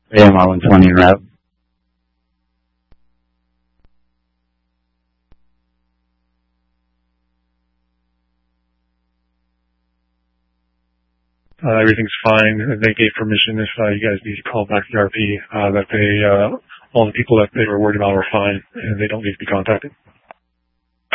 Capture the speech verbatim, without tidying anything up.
A M R one twenty en route. Uh, everything's fine. They gave permission if uh, you guys need to call back the R P, uh, that they, uh, all the people that they were worried about are fine, and they don't need to be contacted.